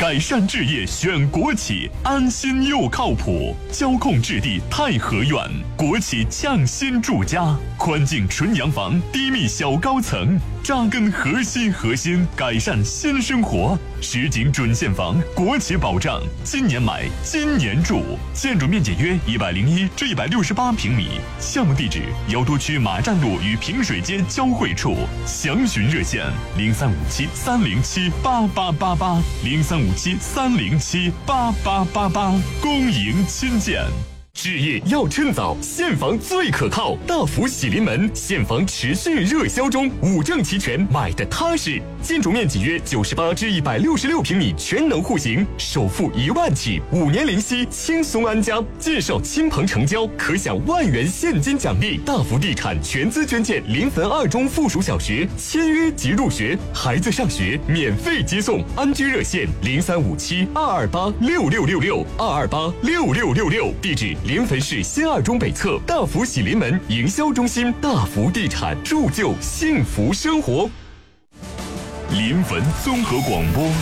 改善置业选国企，安心又靠谱。交控置地太和苑，国企匠心住家，宽净纯洋房，低密小高层，扎根核心，改善新生活。实景准现房，国企保障，今年买，今年住。建筑面积约101至168平米，项目地址瑶都区马站路与平水街交汇处。详询热线0357307888，0357307888，公营亲建。置业要趁早，现房最可靠。大福喜临门，现房持续热销中，5证齐全，买的踏实。建筑面积约98至166平米，全能户型，首付1万起，5年零息，轻松安家。介绍亲朋成交，可享1万元现金奖励。大福地产全资捐建临汾2中附属小学，签约即入学，孩子上学免费接送。安居热线035722826666，2286666，地址临汾市新2中北侧大福喜临门营销中心。大福地产，铸就幸福生活。临汾综合广播